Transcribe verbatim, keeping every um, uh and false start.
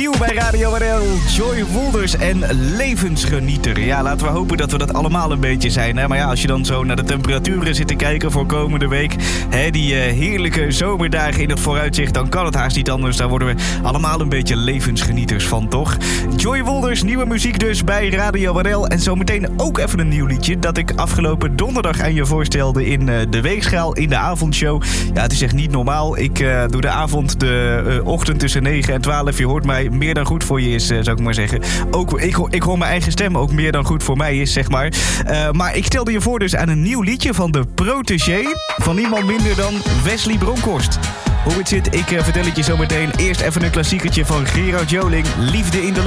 Nieuw bij Radio R L, Joy Wolders en Levensgenieter. Ja, laten we hopen dat we dat allemaal een beetje zijn. Hè? Maar ja, als je dan zo naar de temperaturen zit te kijken voor komende week, hè, die uh, heerlijke zomerdagen in het vooruitzicht, dan kan het haast niet anders. Daar worden we allemaal een beetje levensgenieters van, toch? Joy Wolders, nieuwe muziek dus bij Radio R L. En zometeen ook even een nieuw liedje dat ik afgelopen donderdag aan je voorstelde in uh, de Weegschaal in de avondshow. Ja, het is echt niet normaal. Ik uh, doe de avond, de uh, ochtend tussen negen en twaalf. Je hoort mij, meer dan goed voor je is, uh, zou ik maar zeggen. Ook, ik, ik hoor mijn eigen stem ook meer dan goed voor mij is, zeg maar. Uh, maar ik stelde je voor dus aan een nieuw liedje van de Protégé. Van niemand minder dan Wesley Bronkhorst. Hoe het zit, ik uh, vertel het je zo meteen. Eerst even een klassiekertje van Gerard Joling. Liefde in de